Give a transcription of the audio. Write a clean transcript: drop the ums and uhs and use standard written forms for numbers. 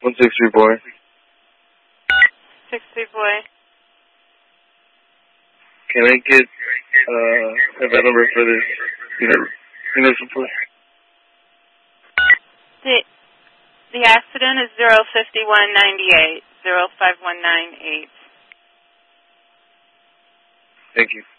163 boy. 63 boy. Can I get a bed number for this unit report? The accident is 05198, 05198. Thank you.